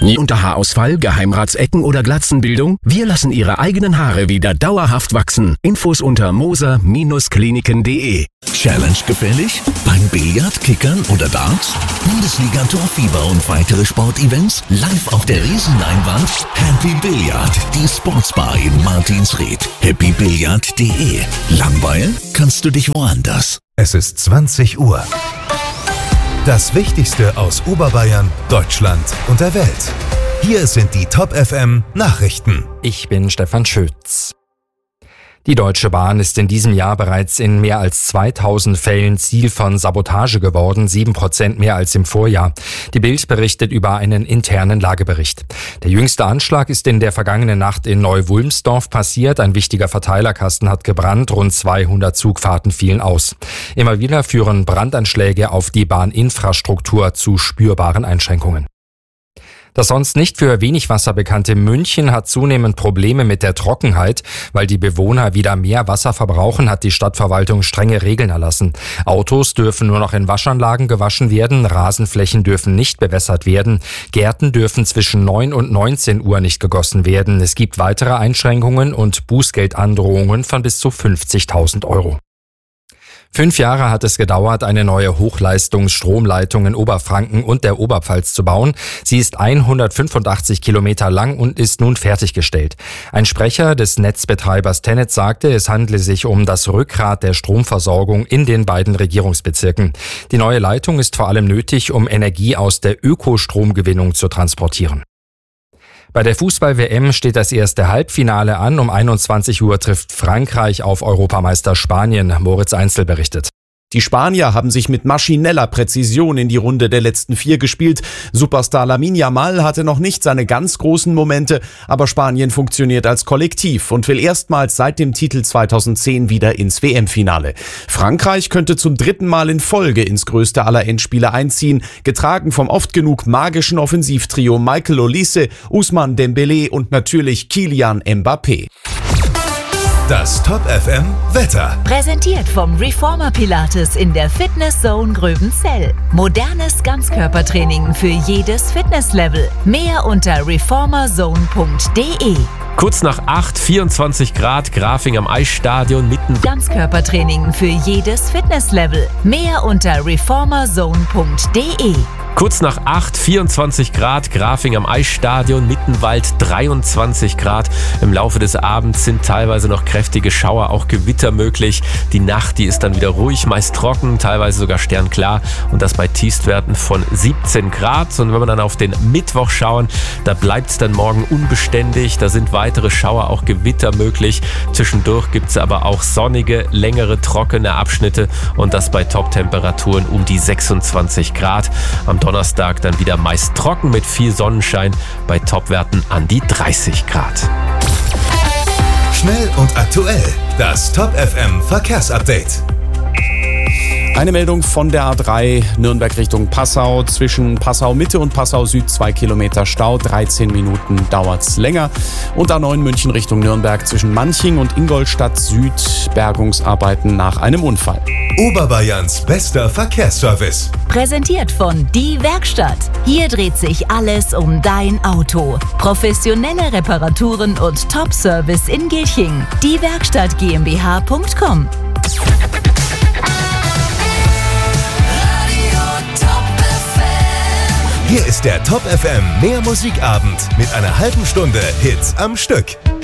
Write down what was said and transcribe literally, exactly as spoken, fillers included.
Nie unter Haarausfall, Geheimratsecken oder Glatzenbildung? Wir lassen Ihre eigenen Haare wieder dauerhaft wachsen. Infos unter moser Kliniken punkt de. Challenge gefällig? Beim Billard, Kickern oder Darts? Bundesliga Torfieber und weitere Sportevents live auf der Riesenleinwand? Happy Billard, die Sportsbar in Martinsried. happy billard punkt de. Langweilen kannst du dich woanders. Es ist zwanzig Uhr. Das Wichtigste aus Oberbayern, Deutschland und der Welt. Hier sind die Top F M Nachrichten. Ich bin Stefan Schütz. Die Deutsche Bahn ist in diesem Jahr bereits in mehr als zweitausend Fällen Ziel von Sabotage geworden, sieben Prozent mehr als im Vorjahr. Die Bild berichtet über einen internen Lagebericht. Der jüngste Anschlag ist in der vergangenen Nacht in Neu-Wulmsdorf passiert. Ein wichtiger Verteilerkasten hat gebrannt, rund zweihundert Zugfahrten fielen aus. Immer wieder führen Brandanschläge auf die Bahninfrastruktur zu spürbaren Einschränkungen. Das sonst nicht für wenig Wasser bekannte München hat zunehmend Probleme mit der Trockenheit. Weil die Bewohner wieder mehr Wasser verbrauchen, hat die Stadtverwaltung strenge Regeln erlassen. Autos dürfen nur noch in Waschanlagen gewaschen werden, Rasenflächen dürfen nicht bewässert werden, Gärten dürfen zwischen neun und neunzehn Uhr nicht gegossen werden. Es gibt weitere Einschränkungen und Bußgeldandrohungen von bis zu fünfzigtausend Euro. Fünf Jahre hat es gedauert, eine neue Hochleistungsstromleitung in Oberfranken und der Oberpfalz zu bauen. Sie ist hundertfünfundachtzig Kilometer lang und ist nun fertiggestellt. Ein Sprecher des Netzbetreibers TenneT sagte, es handle sich um das Rückgrat der Stromversorgung in den beiden Regierungsbezirken. Die neue Leitung ist vor allem nötig, um Energie aus der Ökostromgewinnung zu transportieren. Bei der Fußball-W M steht das erste Halbfinale an. Um einundzwanzig Uhr trifft Frankreich auf Europameister Spanien. Moritz Einzel berichtet. Die Spanier haben sich mit maschineller Präzision in die Runde der letzten vier gespielt. Superstar Lamine Yamal hatte noch nicht seine ganz großen Momente, aber Spanien funktioniert als Kollektiv und will erstmals seit dem Titel zweitausendzehn wieder ins W M-Finale. Frankreich könnte zum dritten Mal in Folge ins größte aller Endspiele einziehen, getragen vom oft genug magischen Offensivtrio Michael Olise, Ousmane Dembélé und natürlich Kylian Mbappé. Das Top F M Wetter. Präsentiert vom Reformer Pilates in der Fitness Zone Gröbenzell. Modernes Ganzkörpertraining für jedes Fitnesslevel. Mehr unter reformerzone punkt de. Kurz nach acht, vierundzwanzig Grad, Grafing am Eisstadion mitten. Ganzkörpertraining für jedes Fitnesslevel. Mehr unter reformerzone punkt de. Kurz nach acht, vierundzwanzig Grad, Grafing am Eisstadion, Mittenwald dreiundzwanzig Grad. Im Laufe des Abends sind teilweise noch kräftige Schauer, auch Gewitter möglich. Die Nacht, die ist dann wieder ruhig, meist trocken, teilweise sogar sternklar und das bei Tiefstwerten von siebzehn Grad. Und wenn wir dann auf den Mittwoch schauen, da bleibt es dann morgen unbeständig, da sind weitere Schauer, auch Gewitter möglich. Zwischendurch gibt es aber auch sonnige, längere, trockene Abschnitte und das bei Top-Temperaturen um die sechsundzwanzig Grad. Am Donnerstag dann wieder meist trocken mit viel Sonnenschein bei Topwerten an die dreißig Grad. Schnell und aktuell. Das Top F M Verkehrsupdate. Eine Meldung von der A drei Nürnberg Richtung Passau. Zwischen Passau Mitte und Passau Süd zwei Kilometer Stau. dreizehn Minuten dauert's länger. Und A neun München Richtung Nürnberg zwischen Manching und Ingolstadt Süd. Bergungsarbeiten nach einem Unfall. Oberbayerns bester Verkehrsservice. Präsentiert von Die Werkstatt. Hier dreht sich alles um dein Auto. Professionelle Reparaturen und Top-Service in Gilching. Die Werkstatt GmbH punkt com. Hier ist der Top F M Mehr Musikabend mit einer halben Stunde Hits am Stück.